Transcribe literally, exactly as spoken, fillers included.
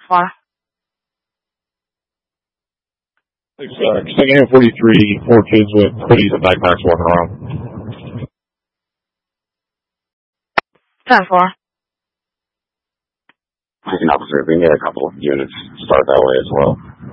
four. Six, uh, second forty-three, four kids with hoodies and backpacks walking around. ten four. Officer, we need a couple of units start that way as well.